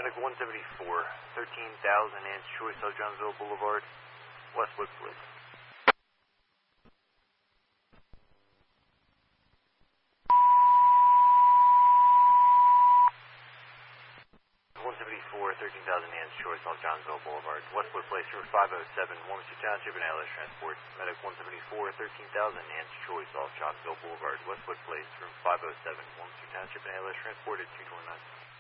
Medic 174, 13,000 Nance Choice, South Johnsville Boulevard, Westwood, please. 174, 13,000 Nance Choice, South Johnsville Boulevard, Westwood Place, room 507, Warminster Township and ALS Transport. Medic 174, 13,000 Nance Choice, South Johnsville Boulevard, Westwood Place, room 507, Warminster Township and ALS Transport at 229.